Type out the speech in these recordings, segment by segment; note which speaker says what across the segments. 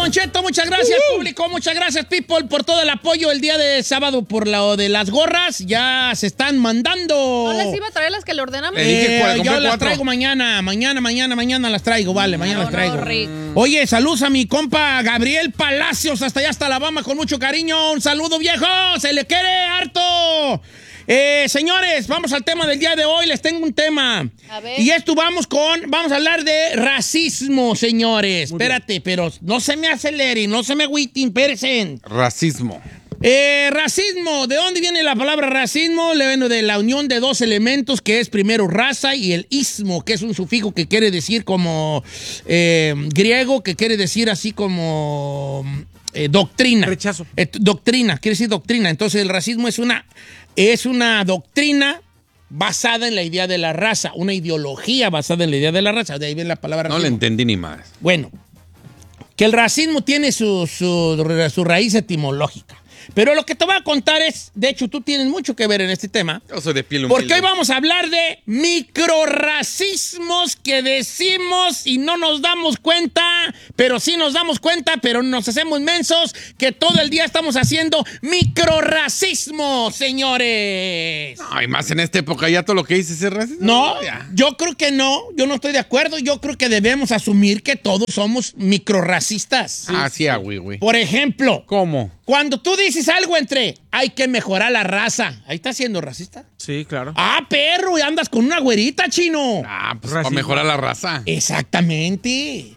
Speaker 1: Don Cheto, muchas gracias, público, muchas gracias, people, por todo el apoyo el día de sábado por lo de las gorras. Ya se están mandando.
Speaker 2: ¿No les iba a traer las que le ordenamos?
Speaker 1: Yo las traigo mañana las traigo, vale, mañana las traigo. Oye, saludos a mi compa Gabriel Palacios, hasta allá, hasta Alabama, con mucho cariño. Un saludo, viejo, se le quiere harto. Señores, vamos al tema del día de hoy. Les tengo un tema.
Speaker 2: A ver.
Speaker 1: Y esto vamos a hablar de racismo, señores. Espérate, pero no se me aceleren, no se me agüiten, espérense.
Speaker 3: Racismo.
Speaker 1: Racismo, ¿de dónde viene la palabra racismo? Le viene de la unión de dos elementos, que es primero raza y el ismo, que es un sufijo que quiere decir como griego, que quiere decir así como doctrina.
Speaker 4: Rechazo.
Speaker 1: Doctrina, quiere decir doctrina. Entonces el racismo es una doctrina basada en la idea de la raza, una ideología basada en la idea de la raza. De ahí viene la palabra racismo.
Speaker 3: No le entendí ni más.
Speaker 1: Bueno, que el racismo tiene su raíz etimológica. Pero lo que te voy a contar es, de hecho, tú tienes mucho que ver en este tema.
Speaker 3: Yo soy de piel humilde.
Speaker 1: Porque hoy vamos a hablar de microrracismos que decimos y no nos damos cuenta, pero sí nos damos cuenta, pero nos hacemos mensos, que todo el día estamos haciendo microrracismo, señores.
Speaker 3: Ay, más en esta época ya todo lo que dices es racismo.
Speaker 1: No, yo creo que no, yo no estoy de acuerdo. Yo creo que debemos asumir que todos somos microrracistas.
Speaker 3: Sí, güey.
Speaker 1: Por ejemplo,
Speaker 3: ¿cómo?
Speaker 1: Cuando tú dices algo entre hay que mejorar la raza, ¿ahí estás siendo racista?
Speaker 4: Sí, claro.
Speaker 1: Ah, perro, y andas con una güerita, chino.
Speaker 3: Ah, pues
Speaker 4: Racismo.
Speaker 3: para mejorar la raza.
Speaker 1: Exactamente.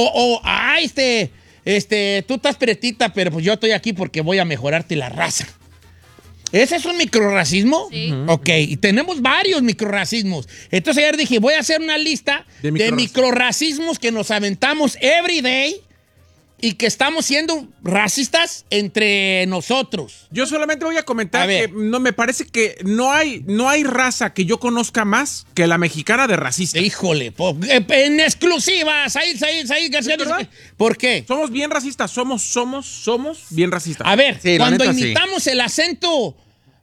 Speaker 1: Tú estás pretita, pero pues yo estoy aquí porque voy a mejorarte la raza. ¿Ese es un microrracismo?
Speaker 2: Sí.
Speaker 1: Ok, y tenemos varios microrracismos. Entonces ayer dije, voy a hacer una lista de microrracismos que nos aventamos every day y que estamos siendo racistas entre nosotros.
Speaker 4: Yo solamente voy a comentar que no me parece que no hay raza que yo conozca más que la mexicana de racista.
Speaker 1: Híjole, en exclusiva, Said García. ¿Por qué?
Speaker 4: Somos bien racistas, somos bien racistas.
Speaker 1: A ver,
Speaker 3: sí,
Speaker 1: cuando
Speaker 3: neta,
Speaker 1: imitamos el acento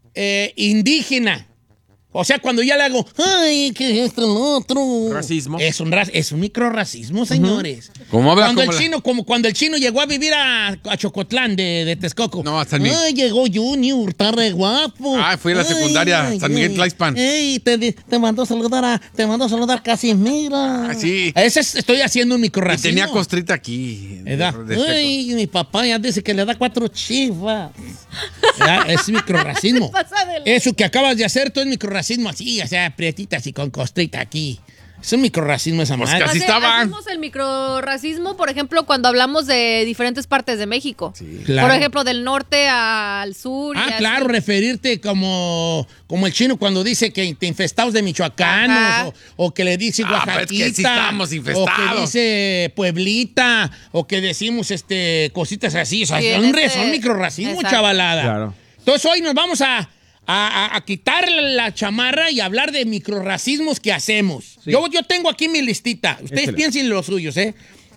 Speaker 1: indígena, o sea, cuando ya le hago, ay, que esto, lo otro.
Speaker 4: Racismo.
Speaker 1: Es un microrracismo, señores.
Speaker 3: ¿Cómo habla?
Speaker 1: Cuando el chino llegó a vivir a Chocotlán de Texcoco.
Speaker 3: No, a San Miguel.
Speaker 1: Ay, llegó Junior, está re guapo.
Speaker 3: Ah, fui a la secundaria, San Miguel Tlaxpan.
Speaker 1: Ey, te mandó a saludar Casimiro.
Speaker 3: Ah, sí.
Speaker 1: Estoy haciendo un
Speaker 3: Y
Speaker 1: microrracismo.
Speaker 3: tenía costrita aquí.
Speaker 1: ¿Verdad? Ay, mi papá ya dice que le da 4 chivas. Ya, es microrracismo. Eso que acabas de hacer, tú es microrracismo así, o sea, prietitas y con costrita aquí. Es un microrracismo esa madre.
Speaker 3: Así estaban.
Speaker 2: Hacemos el microrracismo, por ejemplo, cuando hablamos de diferentes partes de México.
Speaker 3: Sí.
Speaker 1: Claro.
Speaker 2: Por ejemplo, del norte al sur.
Speaker 1: Ah,
Speaker 2: y así.
Speaker 1: claro, referirte como el chino cuando dice que te infestados de michoacanos, o que le dice oaxaquita,
Speaker 3: pues que sí estamos infestados.
Speaker 1: o que dice pueblita, o que decimos cositas así. O sea,
Speaker 2: Sí,
Speaker 1: son microrracismo,
Speaker 2: exacto.
Speaker 1: chavalada.
Speaker 4: Claro.
Speaker 1: Entonces hoy nos vamos a quitar la chamarra y hablar de microrracismos que hacemos.
Speaker 4: Sí.
Speaker 1: Yo tengo aquí mi listita. Ustedes
Speaker 4: Échale.
Speaker 1: piensen en los suyos, ¿eh?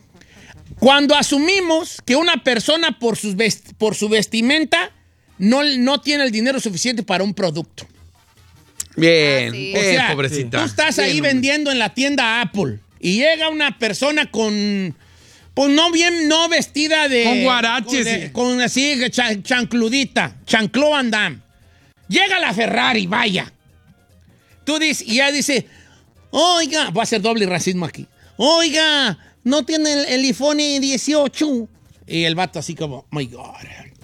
Speaker 1: Cuando asumimos que una persona por su vestimenta no tiene el dinero suficiente para un producto.
Speaker 3: Bien.
Speaker 2: Ah, sí.
Speaker 1: O sea,
Speaker 3: pobrecita.
Speaker 1: tú estás ahí
Speaker 3: Bien.
Speaker 1: vendiendo en la tienda Apple y llega una persona con... Pues no vestida de...
Speaker 3: Con guaraches.
Speaker 1: Con así, chancludita, chancló andam. Llega la Ferrari, vaya. Tú dices, y ya dice, oiga, voy a hacer doble racismo aquí. Oiga, no tiene el iPhone 18. Y el vato así como, my God.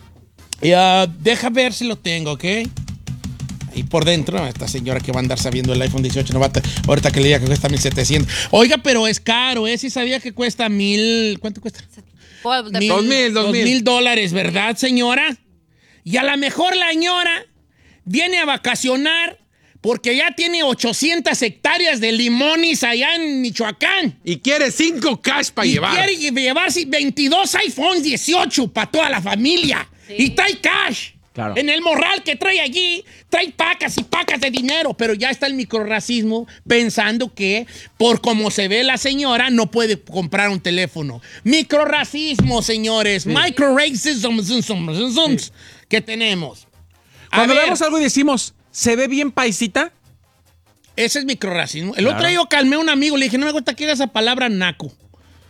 Speaker 1: Deja ver si lo tengo, ¿ok? Y por dentro, esta señora que va a andar sabiendo el iPhone 18 no va a ahorita que le diga que cuesta 1,700. Oiga, pero es caro, ¿eh? Sí sabía que cuesta 1,000... ¿Cuánto cuesta? $2,000, ¿verdad, señora? Y a lo mejor la señora viene a vacacionar porque ya tiene 800 hectáreas de limones allá en Michoacán.
Speaker 3: Y quiere 5 cash para llevar.
Speaker 1: Y quiere llevarse 22 iPhones 18 para toda la familia.
Speaker 2: Sí.
Speaker 1: Y trae cash.
Speaker 4: Claro.
Speaker 1: En el morral que trae allí, trae pacas y pacas de dinero. Pero ya está el microrracismo pensando que por cómo se ve la señora no puede comprar un teléfono. Microrracismo, señores. Sí. Microracism. Sí. ¿Qué tenemos?
Speaker 4: Cuando vemos algo y decimos, ¿se ve bien paisita?
Speaker 1: Ese es microrracismo. El otro día yo calmé a un amigo, le dije, no me gusta que diga esa palabra naco.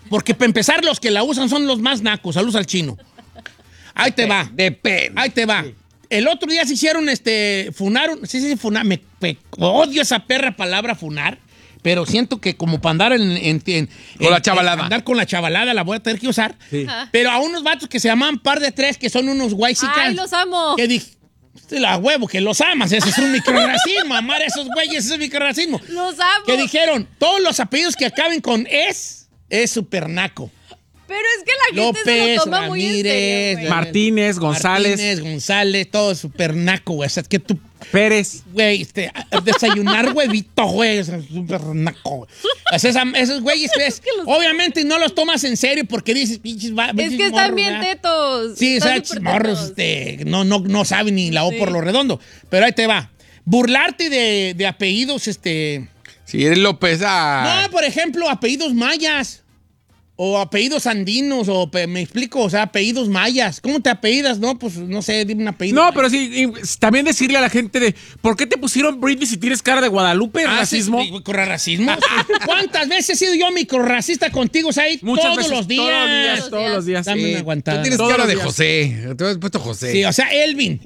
Speaker 1: Porque para empezar, los que la usan son los más nacos. Saludos al chino. Ahí te va.
Speaker 3: Depende.
Speaker 1: Ahí te va. Sí. El otro día se hicieron, funaron. Sí, funar. Me odio esa perra palabra funar. Pero siento que como para andar
Speaker 3: con la chavalada.
Speaker 1: Andar con la chavalada la voy a tener que usar. Sí. Pero a unos vatos que se llaman Par de Tres, que son unos guaysicas.
Speaker 2: ¡Ay, los amo!
Speaker 1: Que dije, la huevo, que los amas. Ese es un microrracismo. Amar a esos güeyes, ese es microrracismo.
Speaker 2: Los amo.
Speaker 1: Que dijeron, todos los apellidos que acaben con es super naco.
Speaker 2: Pero es que la gente
Speaker 1: López,
Speaker 2: se lo toma
Speaker 1: Ramírez,
Speaker 2: muy en serio,
Speaker 4: Martínez, González, todo súper naco, güey. O sea, es que tú... Pérez.
Speaker 1: Güey, desayunar huevito, güey. Es súper naco, güey. O sea, esos güeyes, es que obviamente no los tomas en serio porque dices, pinches...
Speaker 2: Es que están bien tetos.
Speaker 1: Sí, o sea, morros, no saben ni la O por lo redondo. Pero ahí te va. Burlarte de apellidos,
Speaker 3: Si eres López,
Speaker 1: No, por ejemplo, apellidos mayas. O apellidos andinos, me explico, o sea, apellidos mayas. ¿Cómo te apellidas? No, pues, no sé, dime un apellido.
Speaker 4: No,
Speaker 1: maya.
Speaker 4: pero sí, también decirle a la gente ¿por qué te pusieron Britney si tienes cara de Guadalupe? ¿Racismo?
Speaker 1: ¿Microrracismo? ¿Cuántas veces he sido yo microrracista contigo, Said? Todos los días.
Speaker 4: Todos los días.
Speaker 1: Dame una aguantada.
Speaker 3: Tú tienes cara de José. Te has puesto José.
Speaker 1: Sí, o sea, Elvin.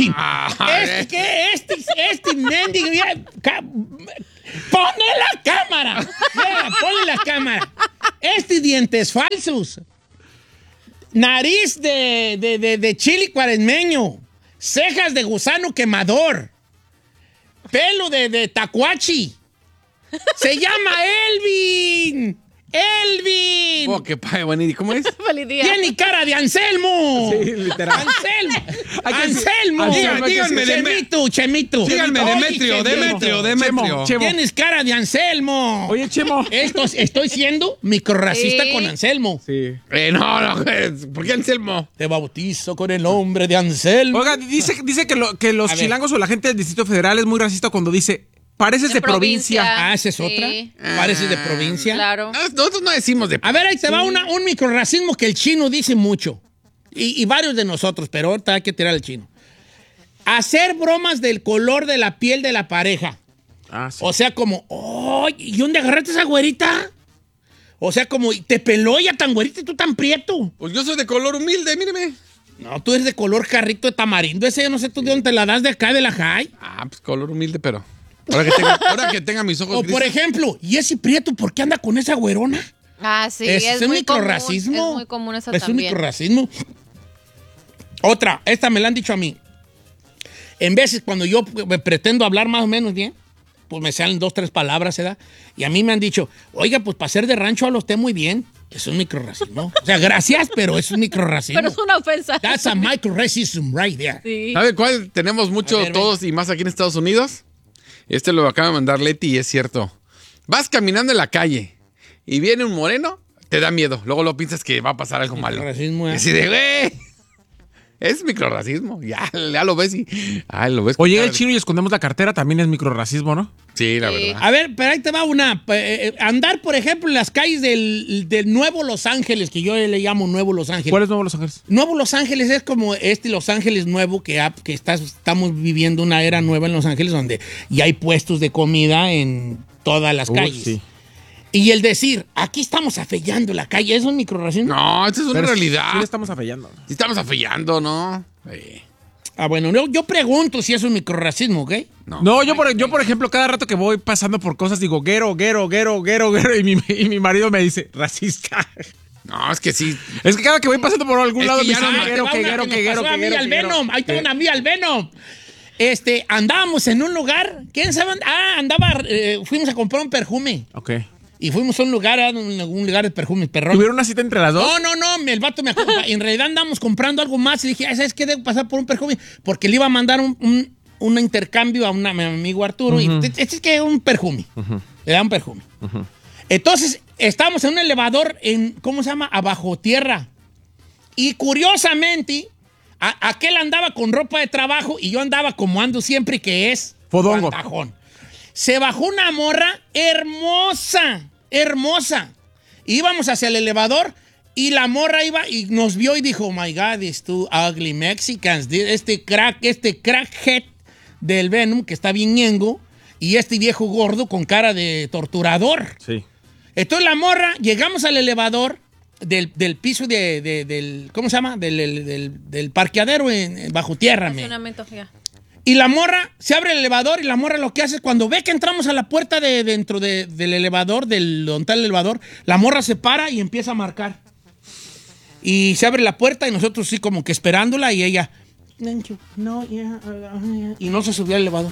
Speaker 1: Este mendigo, ¡ponle la cámara! ¡Ponle la cámara! Dientes falsos. Nariz de chili cuaresmeño. Cejas de gusano quemador. Pelo de tacuachi. Se llama Elvin. ¡Elvin!
Speaker 3: Oh, qué padre, Juanito. ¿Cómo es?
Speaker 1: Tiene cara de Anselmo.
Speaker 4: Sí, literal.
Speaker 1: Anselmo.
Speaker 3: Díganme
Speaker 1: Chemito.
Speaker 3: Díganme Demetrio.
Speaker 4: Chemo.
Speaker 1: Tienes cara de Anselmo.
Speaker 4: Oye, Chemo.
Speaker 1: Estoy siendo microrracista con Anselmo.
Speaker 4: Sí.
Speaker 3: No. ¿Por qué Anselmo?
Speaker 1: Te bautizo con el nombre de Anselmo.
Speaker 4: Oiga, dice que los chilangos o la gente del Distrito Federal es muy racista cuando dice... Pareces de provincia.
Speaker 1: ¿Esa es otra? ¿Pareces de provincia?
Speaker 2: Claro.
Speaker 3: Nosotros no decimos de...
Speaker 1: A ver, ahí te va un microrracismo que el chino dice mucho. Y varios de nosotros, pero ahorita hay que tirar al chino. Hacer bromas del color de la piel de la pareja.
Speaker 4: Sí.
Speaker 1: O sea, como, ¿y dónde agarraste esa güerita? O sea, como, ¿te peló ya tan güerita y tú tan prieto?
Speaker 3: Pues yo soy de color humilde, míreme.
Speaker 1: No, tú eres de color carrito de tamarindo. Ese yo no sé tú de dónde te la das de acá, de la high.
Speaker 3: Pues color humilde, pero... Ahora que tenga mis ojos
Speaker 1: grises. O por ejemplo, ¿y ese prieto por qué anda con esa güerona?
Speaker 2: Sí,
Speaker 1: es un microrracismo.
Speaker 2: Es muy común esa
Speaker 1: también. Es un microrracismo. Otra, esta me la han dicho a mí. En veces cuando yo pretendo hablar más o menos bien, pues me salen 2, 3 palabras, ¿verdad? Y a mí me han dicho, oiga, pues para ser de rancho habla usted muy bien. Es un microrracismo. O sea, gracias, pero es un microrracismo.
Speaker 2: Pero es una ofensa.
Speaker 1: That's a microracism right there.
Speaker 2: Sí.
Speaker 3: ¿Sabe cuál tenemos mucho todos y más aquí en Estados Unidos? Lo acaba de mandar Leti y es cierto. Vas caminando en la calle y viene un moreno, te da miedo. Luego lo piensas que va a pasar algo malo.
Speaker 1: Microrracismo,
Speaker 3: así de, güey. Es microrracismo. Ya lo ves y... lo ves.
Speaker 4: O llega el chino y escondemos la cartera, también es microrracismo, ¿no?
Speaker 3: Sí, la verdad.
Speaker 1: A ver, pero ahí te va una. Andar, por ejemplo, en las calles del Nuevo Los Ángeles, que yo le llamo Nuevo Los Ángeles.
Speaker 4: ¿Cuál es Nuevo Los Ángeles?
Speaker 1: Nuevo Los Ángeles es como Los Ángeles nuevo que estamos viviendo una era nueva en Los Ángeles donde ya hay puestos de comida en todas las calles.
Speaker 4: Sí.
Speaker 1: Y el decir, aquí estamos afellando la calle, ¿es un microrracismo?
Speaker 3: No, esto es una realidad.
Speaker 4: Sí, le estamos afellando.
Speaker 3: Sí, estamos afellando, ¿no?
Speaker 1: Bueno, yo pregunto si es un microrracismo, ¿ok?
Speaker 4: No, yo por ejemplo, cada rato que voy pasando por cosas digo, guero, y mi marido me dice, racista.
Speaker 3: No, es que sí.
Speaker 4: Es que cada que voy pasando por algún lado me dicen, guero.
Speaker 1: Ahí tengo una amiga al Venom. Andábamos en un lugar, ¿quién sabe? Fuimos a comprar un perfume.
Speaker 4: Ok.
Speaker 1: Y fuimos a un lugar de perfumes, perrón.
Speaker 4: ¿Tuvieron una cita entre las dos?
Speaker 1: No, el vato me acompañó. En realidad andamos comprando algo más y le dije, ¿sabes qué? Debo pasar por un perfume. Porque le iba a mandar un intercambio a mi amigo Arturo. Y es que un perfume. Le da un perfume. Entonces, estábamos en un elevador ¿cómo se llama? Abajo tierra. Y curiosamente, aquel andaba con ropa de trabajo y yo andaba como ando siempre, que es
Speaker 4: fodongo.
Speaker 1: Pantajón. Se bajó una morra hermosa. Íbamos hacia el elevador y la morra iba y nos vio y dijo, oh my God, these two ugly Mexicans. Este crackhead del Venom, que está bien ñengo, y este viejo gordo con cara de torturador.
Speaker 4: Sí.
Speaker 1: Entonces la morra, llegamos al elevador del piso del ¿cómo se llama? Del parqueadero bajo tierra,
Speaker 2: Estacionamiento, ya.
Speaker 1: Y la morra, se abre el elevador y la morra lo que hace es cuando ve que entramos a la puerta dentro del elevador, donde está el elevador, la morra se para y empieza a marcar. Y se abre la puerta y nosotros sí como que esperándola y ella, thank you, no, yeah, y no se subió al elevador.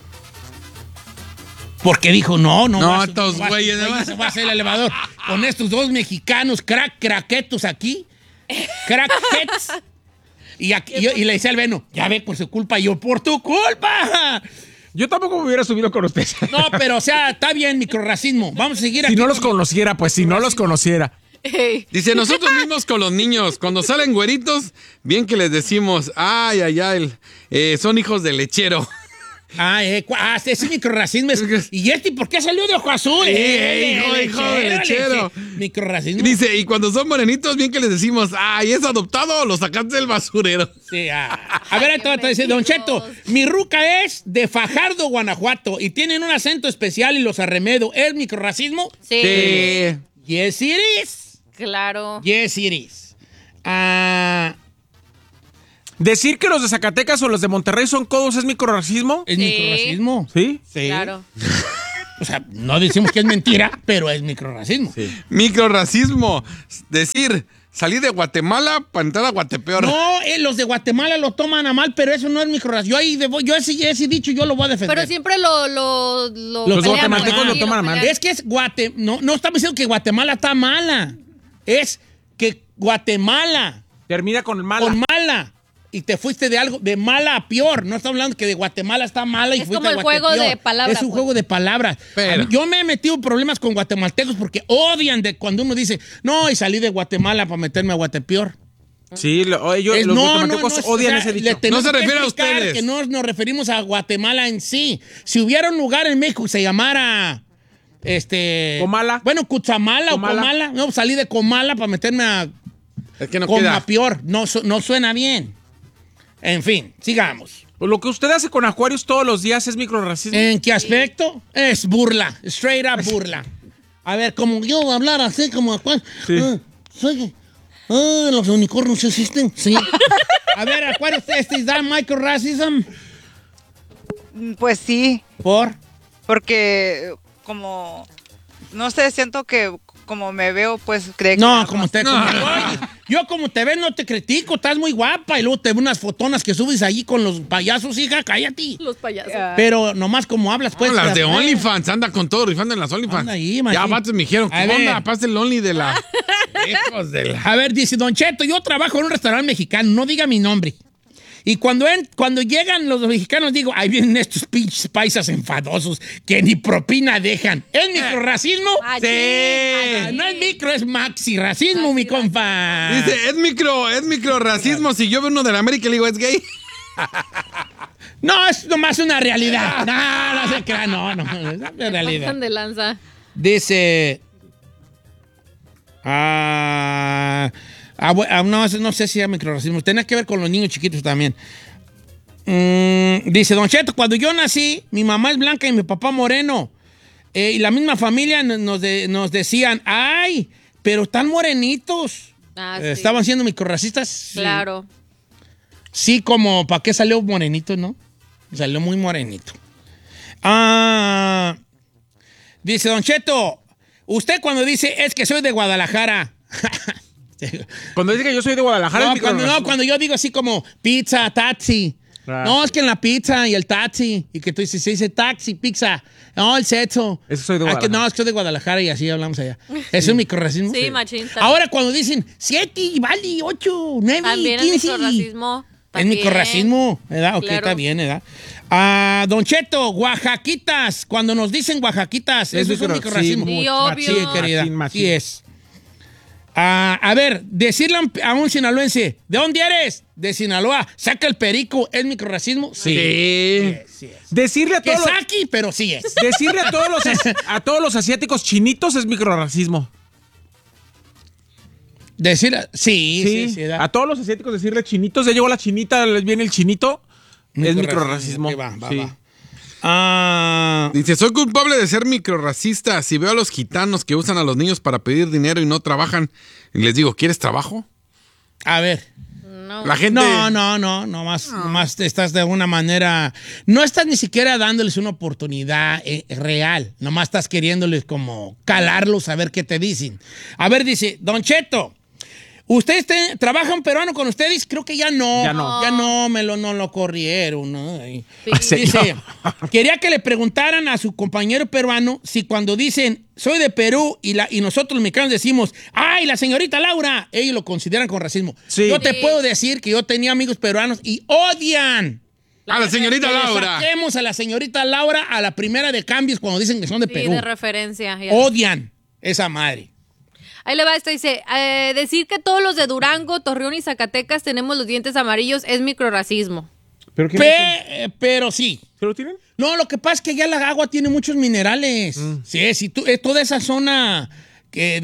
Speaker 1: Porque dijo, no
Speaker 3: estos güeyes
Speaker 1: se va a hacer el elevador. Con estos dos mexicanos, craquetos aquí, crackheads. Y le decía al Beno, ya ve, por su culpa, yo, por tu culpa.
Speaker 4: Yo tampoco me hubiera subido con ustedes.
Speaker 1: No, pero o sea, está bien, microrracismo. Vamos a seguir aquí.
Speaker 4: Si no los conociera, pues, si no los conociera.
Speaker 3: Dice, nosotros mismos con los niños, cuando salen güeritos, bien que les decimos, ay, son hijos de lechero.
Speaker 1: Ese microrracismo es... ¿Y por qué salió de ojo azul?
Speaker 3: Hijo de lechero.
Speaker 1: Microrracismo.
Speaker 3: Dice, y cuando son morenitos, bien que les decimos, ay, ¿es adoptado o lo sacaste del basurero?
Speaker 1: Sí, a ver, entonces dice, Don Cheto, mi ruca es de Fajardo, Guanajuato, y tienen un acento especial y los arremedo. ¿Es microrracismo?
Speaker 2: Sí.
Speaker 1: Yes, it is.
Speaker 2: Claro.
Speaker 1: Yes, it is.
Speaker 4: ¿Decir que los de Zacatecas o los de Monterrey son codos es microrracismo?
Speaker 1: ¿Es microrracismo?
Speaker 4: ¿Sí?
Speaker 1: Sí.
Speaker 2: Claro.
Speaker 1: O sea, no decimos que es mentira, pero es microrracismo. Sí.
Speaker 3: Microrracismo. Decir, salí de Guatemala para entrar a Guatepeor.
Speaker 1: No, los de Guatemala lo toman a mal, pero eso no es microrracismo. Yo ese dicho yo lo voy a defender.
Speaker 2: Pero siempre los
Speaker 4: guatemaltecos lo toman a mal.
Speaker 1: Es que no estamos diciendo que Guatemala está mala. Es que Guatemala
Speaker 4: termina con mala.
Speaker 1: Y te fuiste de mala a peor. No estamos hablando que de Guatemala está mala y
Speaker 2: es
Speaker 1: fuiste
Speaker 2: como el juego de palabras.
Speaker 1: Es un juego de palabras.
Speaker 3: Pero
Speaker 1: yo me he metido en problemas con guatemaltecos porque odian cuando uno dice, no, y salí de Guatemala para meterme a Guatepeor.
Speaker 4: Sí, los guatemaltecos odian ese dicho.
Speaker 3: No se refiere a ustedes.
Speaker 1: Que no nos referimos a Guatemala en sí. Si hubiera un lugar en México que se llamara...
Speaker 4: Comala.
Speaker 1: Bueno, Cuchamala o Comala. No, salí de Comala para meterme a...
Speaker 3: Es que no queda.
Speaker 1: Peor. No suena bien. En fin, sigamos.
Speaker 4: Lo que usted hace con Acuarios todos los días es microrracismo.
Speaker 1: ¿En qué aspecto? Es burla. Straight up burla. A ver, como yo hablar así como Acuario. Sí. Los unicornios existen. Sí. A ver, Acuario, ¿is that microracism?
Speaker 5: Pues sí.
Speaker 1: ¿Por?
Speaker 5: Porque como... No sé, siento que como me veo, pues cree que...
Speaker 1: No, como usted... Yo como te ves no te critico, estás muy guapa. Y luego te veo unas fotonas que subes allí con los payasos, hija, cállate.
Speaker 2: Los payasos.
Speaker 1: Pero nomás como hablas, pues...
Speaker 3: las de OnlyFans, anda con todo, rifando en las OnlyFans.
Speaker 1: Anda ahí,
Speaker 3: ya, vatos me dijeron, ¿qué onda? Pasa el Only de la... Hijos de la...
Speaker 1: A ver, dice Don Cheto, yo trabajo en un restaurante mexicano, no diga mi nombre. Y cuando llegan los mexicanos, digo, ahí vienen estos pinches paisas enfadosos que ni propina dejan. ¿Es microrracismo?
Speaker 2: Sí.
Speaker 1: No es micro, es maxi-racismo, mi compa.
Speaker 3: Dice, es microrracismo. Si yo veo uno de la América y le digo, ¿es gay?
Speaker 1: No, es nomás una realidad. No se crea, no, es una realidad.
Speaker 2: Pasan de lanza.
Speaker 1: Dice... no sé si es microrracismo. Tiene que ver con los niños chiquitos también. Dice Don Cheto, cuando yo nací, mi mamá es blanca y mi papá moreno. Y la misma familia nos decían, ay, pero están morenitos.
Speaker 2: Sí.
Speaker 1: Estaban siendo microrracistas.
Speaker 2: Claro.
Speaker 1: Sí, como, ¿para qué salió morenito, no? Salió muy morenito. Dice Don Cheto, usted cuando dice, es que soy de Guadalajara...
Speaker 4: Cuando dice que yo soy de Guadalajara...
Speaker 1: Cuando yo digo así como pizza, taxi. No, es que en la pizza y el taxi. Y que tú dices, se dice taxi, pizza. No, el sexo.
Speaker 4: Eso soy de Guadalajara.
Speaker 1: No, es que soy de Guadalajara y así hablamos allá. ¿Es un microrracismo?
Speaker 2: Sí, machín.
Speaker 1: Ahora cuando dicen 7, vale, 8, 9,
Speaker 2: también
Speaker 1: 15.
Speaker 2: Es microrracismo.
Speaker 1: Es microrracismo, ¿verdad? Ok,
Speaker 2: claro.
Speaker 1: está bien, ¿verdad? Don Cheto, oaxaquitas. Cuando nos dicen oaxaquitas, eso es un microrracismo.
Speaker 2: Sí, obvio.
Speaker 1: Sí, querida. Sí es. A ver, decirle a un sinaloense, ¿de dónde eres? De Sinaloa. ¿Saca el perico? ¿Es microrracismo?
Speaker 3: Sí.
Speaker 4: Decirle a todos
Speaker 1: que saqui, pero sí es.
Speaker 4: Decirle a todos los asiáticos chinitos es microrracismo.
Speaker 1: Decirle, sí.
Speaker 4: A todos los asiáticos decirle chinitos, ya llegó la chinita, les viene el chinito, es microrracismo.
Speaker 1: Va.
Speaker 3: Dice, soy culpable de ser microrracista. Si veo a los gitanos que usan a los niños para pedir dinero y no trabajan, y les digo, ¿quieres trabajo?
Speaker 1: A ver.
Speaker 2: No.
Speaker 3: La gente...
Speaker 1: No, más estás de alguna manera, no estás ni siquiera dándoles una oportunidad real, nomás estás queriéndoles como calarlos a ver qué te dicen. A ver, dice, Don Cheto, ¿ustedes trabajan peruano con ustedes? Creo que ya no. Ya no, no lo corrieron. ¿No?
Speaker 2: Sí.
Speaker 1: Dice, quería que le preguntaran a su compañero peruano si cuando dicen, soy de Perú, y nosotros los mexicanos decimos, ¡ay, la señorita Laura! Ellos lo consideran con racismo.
Speaker 4: Sí.
Speaker 1: Yo te puedo decir que yo tenía amigos peruanos y odian
Speaker 3: A la señorita
Speaker 1: que le
Speaker 3: Laura.
Speaker 1: saquemos a la señorita Laura a la primera de cambios cuando dicen que son de
Speaker 2: Sí,
Speaker 1: Perú.
Speaker 2: de referencia. Ya.
Speaker 1: Odian esa madre.
Speaker 2: Ahí le va esto, dice, decir que todos los de Durango, Torreón y Zacatecas tenemos los dientes amarillos es microrracismo.
Speaker 4: ¿Pero qué?
Speaker 1: Pero sí.
Speaker 4: ¿Se lo tienen?
Speaker 1: No, lo que pasa es que ya la agua tiene muchos minerales. Sí, toda esa zona que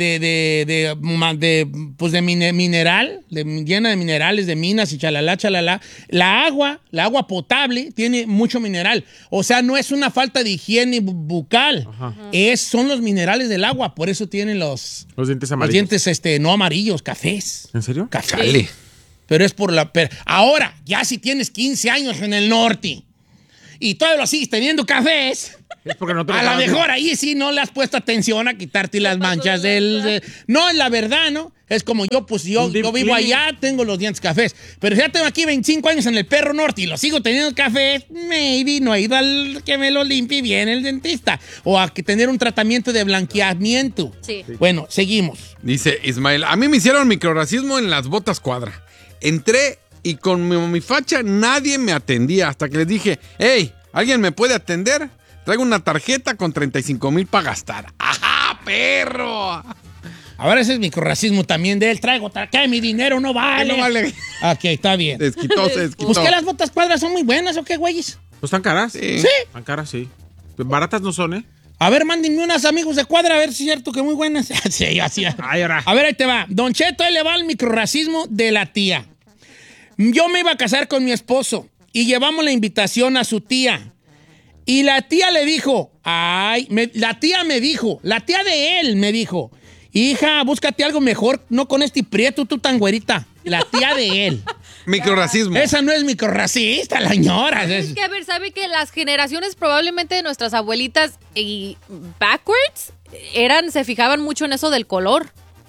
Speaker 1: mineral, llena de minerales, de minas y chalala. La agua potable tiene mucho mineral. O sea, no es una falta de higiene bucal. Son los minerales del agua. Por eso tienen los
Speaker 4: dientes amarillos.
Speaker 1: Los dientes no amarillos, cafés.
Speaker 4: ¿En serio?
Speaker 1: Café.
Speaker 3: Dale.
Speaker 1: Pero es por ahora, ya si tienes 15 años en el norte y todavía lo sigues teniendo cafés,
Speaker 4: Es porque no te
Speaker 1: a lo mejor ahí sí no le has puesto atención a quitarte las manchas No, la verdad, ¿no? Es como yo vivo allá, tengo los dientes cafés. Pero ya tengo aquí 25 años en el Perro Norte y lo sigo teniendo cafés, maybe no he ido al que me lo limpie bien el dentista. O a que tener un tratamiento de blanqueamiento.
Speaker 2: Sí.
Speaker 1: Bueno, seguimos.
Speaker 3: Dice Ismael, a mí me hicieron microrracismo en las botas cuadra. Entré y con mi facha nadie me atendía hasta que les dije, hey, ¿alguien me puede atender? Traigo una tarjeta con 35,000 para gastar. ¡Ajá, perro!
Speaker 1: Ahora ese es microrracismo también de él. ¿Qué? Mi dinero no vale.
Speaker 3: No vale.
Speaker 1: Ok, está bien.
Speaker 3: Se desquitó.
Speaker 1: Pues que las botas cuadras son muy buenas, ¿o qué, güeyes?
Speaker 4: Pues están caras.
Speaker 3: Sí.
Speaker 1: Sí.
Speaker 4: Están caras, sí. Baratas no son, ¿eh?
Speaker 1: A ver, mándenme unas amigos de cuadra, a ver si es cierto que muy buenas. Sí, así.
Speaker 4: Ay, ahora.
Speaker 1: A ver, ahí te va. Don Cheto, ahí le va el microrracismo de la tía. Yo me iba a casar con mi esposo y llevamos la invitación a su tía. Y la tía le dijo, la tía de él me dijo, hija, búscate algo mejor, no con este prieto, tú tan güerita. La tía de él.
Speaker 3: Microrracismo.
Speaker 1: Esa no es microrracista, la señora.
Speaker 2: Es que, a ver, ¿sabe que las generaciones probablemente de nuestras abuelitas y backwards se fijaban mucho en eso del color?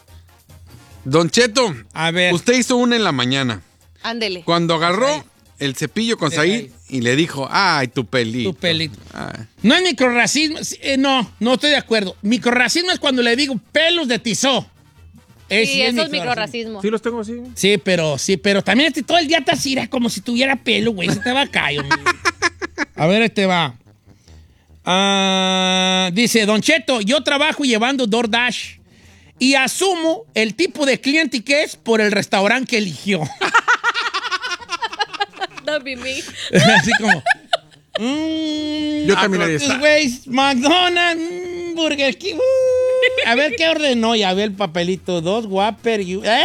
Speaker 3: Don Cheto,
Speaker 1: A ver.
Speaker 3: usted hizo una en la mañana.
Speaker 2: Ándele.
Speaker 3: Cuando agarró el cepillo con Said y le dijo, ay, tu pelito.
Speaker 1: Tu pelito.
Speaker 3: Ay.
Speaker 1: No es microrracismo. No estoy de acuerdo. Microrracismo es cuando le digo pelos de tizó.
Speaker 2: Sí, eso es microrracismo.
Speaker 4: Sí, los tengo así.
Speaker 1: Sí, pero también todo el día te asira como si tuviera pelo, güey. Se te va a caer. A ver, este va. Dice, Don Cheto, yo trabajo llevando DoorDash y asumo el tipo de cliente que es por el restaurante que eligió.
Speaker 2: That'd be me.
Speaker 1: Así como...
Speaker 4: Yo también haría esta.
Speaker 1: Güeyes, McDonald's, Burger King. A ver qué ordenó. Ya ve el papelito. 2 Whopper.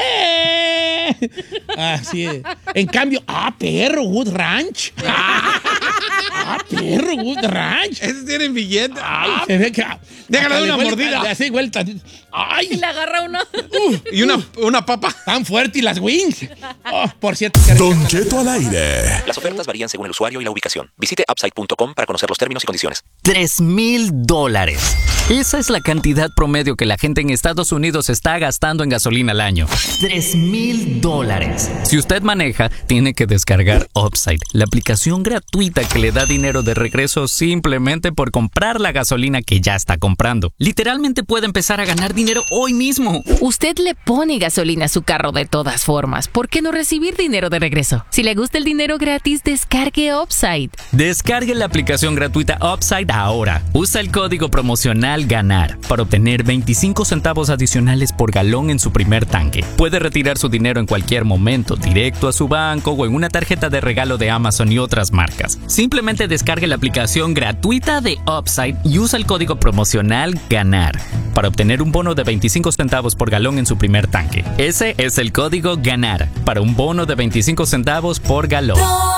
Speaker 1: Así es. En cambio, perro, Good Ranch. Perro, Good Ranch.
Speaker 3: Ese tiene billete.
Speaker 1: Se ve que...
Speaker 3: Déjale
Speaker 1: hasta
Speaker 3: una
Speaker 1: le
Speaker 3: mordida.
Speaker 1: Le hace vuelta.
Speaker 2: Y le agarra uno.
Speaker 3: Y una papa.
Speaker 1: Tan fuerte y las wings. Por cierto.
Speaker 6: Don Cheto al aire.
Speaker 7: Las ofertas varían según el usuario y la ubicación. Visite upside.com para conocer los términos y condiciones.
Speaker 8: $3,000. Esa es la cantidad promedio que la gente en Estados Unidos está gastando en gasolina al año. $3,000. Si usted maneja, tiene que descargar Upside, la aplicación gratuita que le da dinero de regreso simplemente por comprar la gasolina que ya está comprando. Literalmente puede empezar a ganar dinero hoy mismo.
Speaker 9: Usted le pone gasolina a su carro de todas formas. ¿Por qué no recibir dinero de regreso? Si le gusta el dinero gratis, descargue Upside.
Speaker 8: Descargue la aplicación gratuita Upside ahora. Usa el código promocional GANAR para obtener 25 centavos adicionales por galón en su primer tanque. Puede retirar su dinero en cualquier momento, directo a su banco o en una tarjeta de regalo de Amazon y otras marcas. Simplemente descargue la aplicación gratuita de Upside y usa el código promocional GANAR para obtener un bono de 25 centavos por galón en su primer tanque. Ese es el código GANAR para un bono de 25 centavos por galón.